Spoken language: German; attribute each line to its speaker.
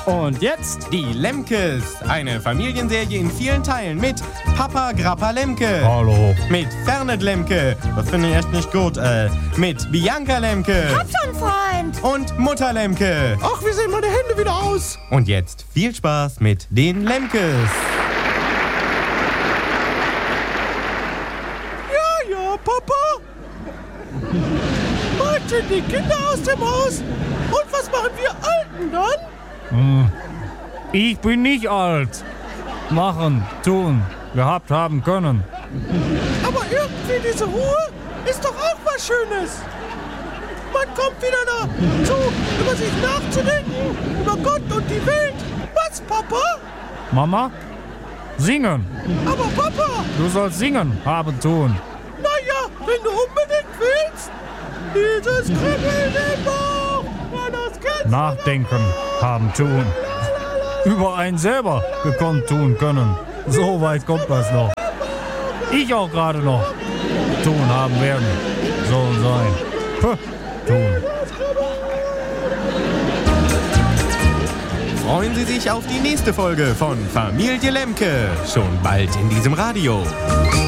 Speaker 1: Und jetzt
Speaker 2: Die Lemkes, eine Familienserie in vielen Teilen mit Papa Grappa Lemke.
Speaker 1: Hallo.
Speaker 2: Mit Fernet Lemke, das finde ich echt nicht gut. Mit Bianca Lemke.
Speaker 3: Hab schon, Freund.
Speaker 2: Und Mutter Lemke.
Speaker 4: Ach, wie sehen meine Hände wieder aus?
Speaker 2: Und jetzt viel Spaß mit den Lemkes.
Speaker 4: Ja, Papa. Bald sind die Kinder aus dem Haus. Und was machen wir Alten dann?
Speaker 1: Ich bin nicht alt. Machen, tun, gehabt haben können.
Speaker 4: Aber irgendwie diese Ruhe ist doch auch was Schönes. Man kommt wieder dazu, über sich nachzudenken, über Gott und die Welt. Was, Papa?
Speaker 1: Mama? Singen.
Speaker 4: Aber Papa,
Speaker 1: Du sollst singen, haben, tun.
Speaker 4: naja, wenn du unbedingt willst. Dieses Kribbeln im Bauch, ja, das kennst du
Speaker 1: Nachdenken, haben, tun. Über einen selber gekonnt tun können. So weit kommt das noch. Ich auch gerade noch. Tun haben werden. Soll sein. Puh, tun.
Speaker 2: Freuen Sie sich auf die nächste Folge von Familie Lemke. Schon bald in diesem Radio.